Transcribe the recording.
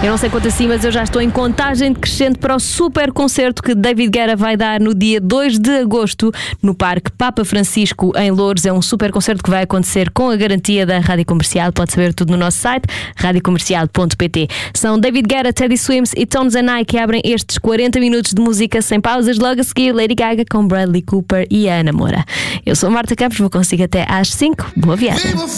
Eu não sei quanto assim, mas eu já estou em contagem decrescente para o super concerto que David Guetta vai dar no dia 2 de agosto no Parque Papa Francisco em Loures. É um super concerto que vai acontecer com a garantia da Rádio Comercial. Pode saber tudo no nosso site radiocomercial.pt. São David Guetta, Teddy Swims e Tones and I que abrem estes 40 minutos de música sem pausas. Logo a seguir, Lady Gaga com Bradley Cooper e a Ana Moura. Eu sou a Marta Campos, vou consigo até às 5. Boa viagem.